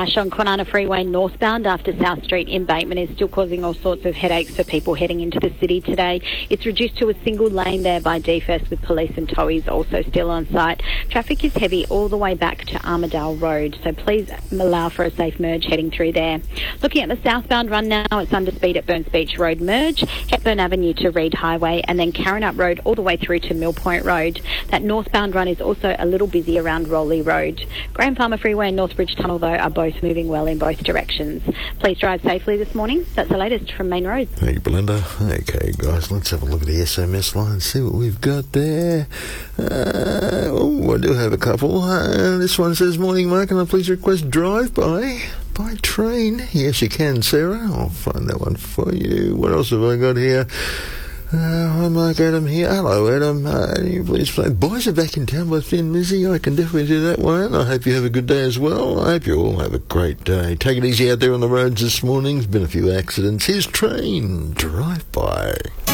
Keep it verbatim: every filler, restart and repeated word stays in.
crash on Kwinana Freeway northbound after South Street embankment is still causing all sorts of headaches for people heading into the city today. It's reduced to a single lane there by D F S with police and towies also still on site. Traffic is heavy all the way back to Armidale Road, so please allow for a safe merge heading through there. Looking at the southbound run now, it's under speed at Burns Beach Road merge, Hepburn Avenue to Reed Highway, and then Karrinyup Road all the way through to Mill Point Road. That northbound run is also a little busy around Rowley Road. Graham Farmer Freeway and Northbridge Tunnel, though, are both moving well in both directions. Please drive safely this morning. That's the latest from Main Road. Thank you, Belinda. Okay, guys, let's have a look at the S M S line, see what we've got there. Uh, oh, I do have a couple. Uh, this one says, morning, Mark, can I please request drive-by by train? Yes, you can, Sarah. I'll find that one for you. What else have I got here? Uh, I'm Mark Adam here. Hello, Adam. Uh, you please play Boys Are Back in Town by Thin Lizzy. I can definitely do that one. I hope you have a good day as well. I hope you all have a great day. Take it easy out there on the roads this morning. There's been a few accidents. Here's Train Drive-By.